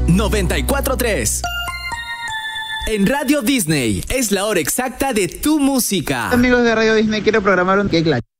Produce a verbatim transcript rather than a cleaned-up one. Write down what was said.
noventa y cuatro punto tres. En Radio Disney es la hora exacta de tu música. Amigos de Radio Disney, quiero programar un Cake Clash.